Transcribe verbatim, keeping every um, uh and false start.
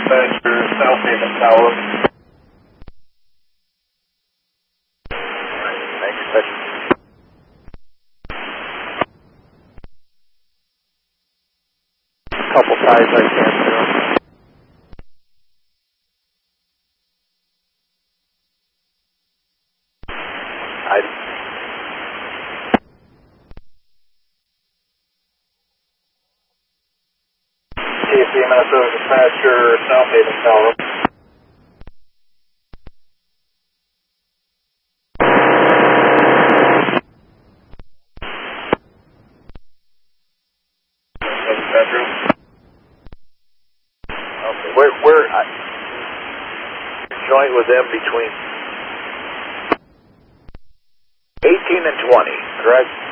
dispatcher, South Haven Tower. Thanks, dispatcher. Couple ties I can do. I T C Minnesota dispatcher, South Haven Tower. Bedroom. Okay, where, where, I, joint with them between eighteen and twenty, correct?